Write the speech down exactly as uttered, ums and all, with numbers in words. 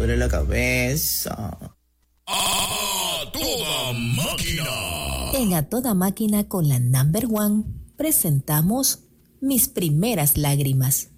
duele la cabeza. ¡A toda máquina! En A Toda Máquina con la Number One presentamos Mis Primeras Lágrimas.